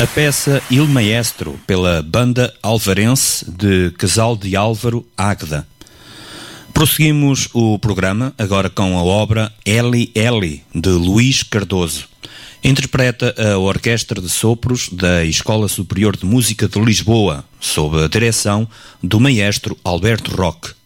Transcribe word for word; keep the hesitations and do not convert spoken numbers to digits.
A peça Il Maestro, pela banda alvarense de Casal de Álvaro, Águeda. Prosseguimos o programa agora com a obra Eli Eli, de Luís Cardoso. Interpreta a Orquestra de Sopros da Escola Superior de Música de Lisboa, sob a direção do maestro Alberto Roque.